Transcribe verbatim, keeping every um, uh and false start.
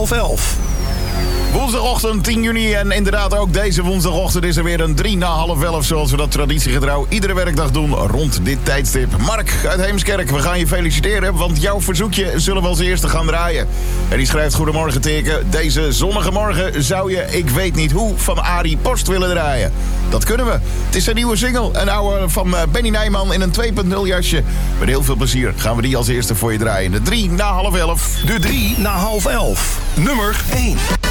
half elf. Woensdagochtend tien juni en inderdaad ook deze woensdagochtend is er weer een drie na half elf... zoals we dat traditiegetrouw iedere werkdag doen rond dit tijdstip. Mark uit Heemskerk, we gaan je feliciteren, want jouw verzoekje zullen we als eerste gaan draaien. En die schrijft: goedemorgen teken, deze zonnige morgen zou je Ik Weet Niet Hoe van Arie Post willen draaien. Dat kunnen we. Het is een nieuwe single, een oude van Benny Nijman in een twee punt nul jasje. Met heel veel plezier gaan we die als eerste voor je draaien. De drie na half elf. De drie na half elf. Nummer één.